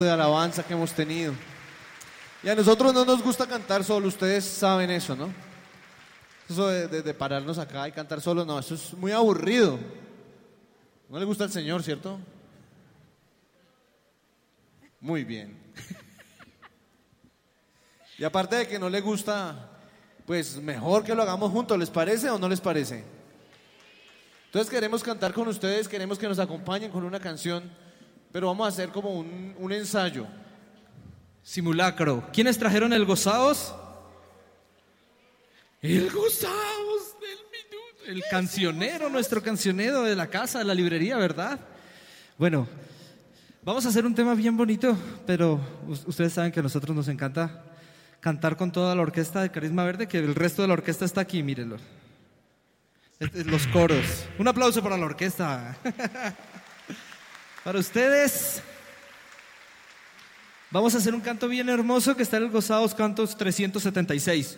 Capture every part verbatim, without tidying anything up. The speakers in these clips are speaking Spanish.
de alabanza que hemos tenido. Y a nosotros no nos gusta cantar solo, ustedes saben eso, ¿no? Eso de, de, de pararnos acá y cantar solo, no, eso es muy aburrido. No le gusta al Señor, ¿cierto? Muy bien. Y aparte de que no le gusta, pues mejor que lo hagamos juntos, ¿les parece o no les parece? Entonces queremos cantar con ustedes, queremos que nos acompañen con una canción, pero vamos a hacer como un, un ensayo. Simulacro. ¿Quiénes trajeron el gozaos? El gozaos del minuto. El cancionero, nuestro cancionero de la casa, de la librería, ¿verdad? Bueno, vamos a hacer un tema bien bonito, pero ustedes saben que a nosotros nos encanta cantar con toda la orquesta de Carisma Verde, que el resto de la orquesta está aquí, mírenlo. Los coros. Un aplauso para la orquesta. Para ustedes. Vamos a hacer un canto bien hermoso que está en el Gozaos Cantos trescientos setenta y seis.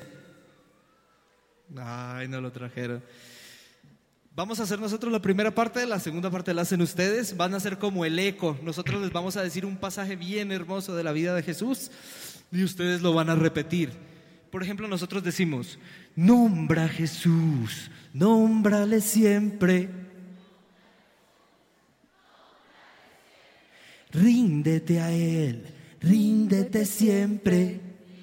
Ay, no lo trajeron. Vamos a hacer nosotros la primera parte, la segunda parte la hacen ustedes. Van a ser como el eco. Nosotros les vamos a decir un pasaje bien hermoso de la vida de Jesús y ustedes lo van a repetir. Por ejemplo, nosotros decimos: nombra a Jesús, nómbrale siempre. Ríndete a Él, ríndete siempre.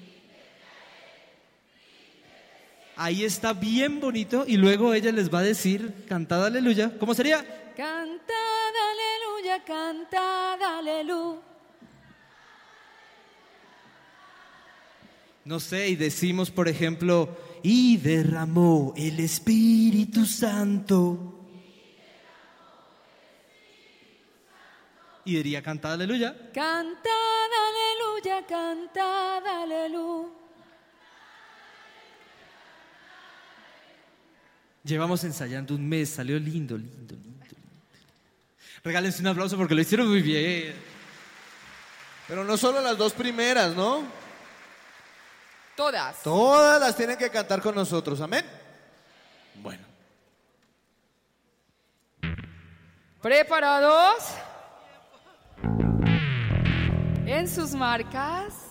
Ahí está bien bonito y luego ella les va a decir, cantad aleluya. ¿Cómo sería? Cantad aleluya, cantad aleluya. No sé, y decimos, por ejemplo, y derramó el Espíritu Santo. Y diría, cantad aleluya. Cantad aleluya, cantad aleluya. Llevamos ensayando un mes, salió lindo, lindo, lindo, lindo. Regálense un aplauso porque lo hicieron muy bien. Pero no solo las dos primeras, ¿no? Todas. Todas las tienen que cantar con nosotros, ¿amén? Bueno. ¿Preparados? En sus marcas.